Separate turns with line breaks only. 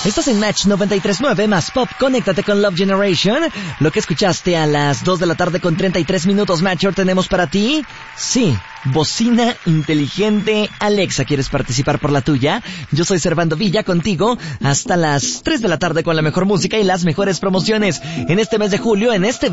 Estás en Match 93.9 más Pop. Conéctate con Love Generation. Lo que escuchaste a las 2 de la tarde con 33 minutos, Matcher, tenemos para ti. Sí, bocina inteligente Alexa. ¿Quieres participar por la tuya? Yo soy Servando Villa, contigo hasta las 3 de la tarde con la mejor música y las mejores promociones. En este mes de julio, en este